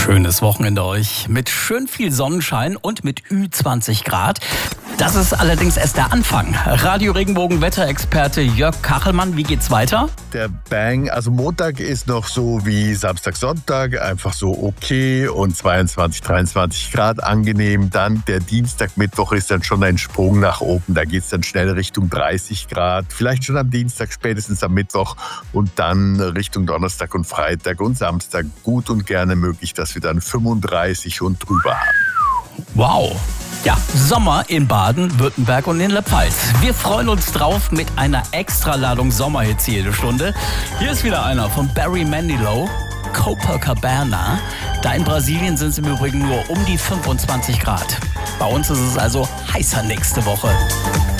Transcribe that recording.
Schönes Wochenende euch mit schön viel Sonnenschein und mit Ü20 Grad. Das ist allerdings erst der Anfang. Radio Regenbogen Wetterexperte Jörg Kachelmann, wie geht's weiter? Der Bang, also Montag ist noch so wie Samstag, Sonntag, einfach so okay und 22, 23 Grad angenehm. Dann der Dienstag, Mittwoch ist dann schon ein Sprung nach oben. Da geht's dann schnell Richtung 30 Grad. Vielleicht schon am Dienstag, spätestens am Mittwoch und dann Richtung Donnerstag und Freitag und Samstag gut und gerne möglich, dass wir dann 35 und drüber haben. Wow! Ja, Sommer in Baden, Württemberg und in der Pfalz. Wir freuen uns drauf mit einer Extraladung Sommerhits jede Stunde. Hier ist wieder einer von Barry Manilow, Copacabana. Da in Brasilien sind es im Übrigen nur um die 25 Grad. Bei uns ist es also heißer nächste Woche.